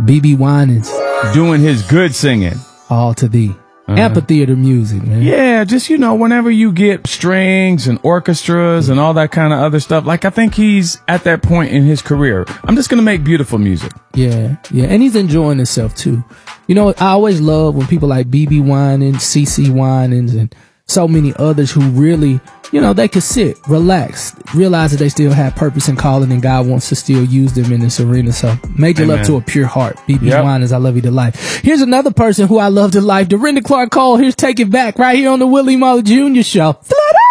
BB Winans. Doing his good singing. All to thee. Amphitheater music, man. Yeah, just, whenever you get strings and orchestras and all that kind of other stuff, like I think he's at that point in his career. I'm just going to make beautiful music. Yeah. And he's enjoying himself too. I always love when people like BB Winans, CC Winans, and so many others who really, they could sit, relax, realize that they still have purpose and calling, and God wants to still use them in this arena. So major love to a pure heart. BB Winans, I love you to life. Here's another person who I love to life. Dorinda Clark Cole. Here's Take It Back right here on the Willie Moore Jr. Show.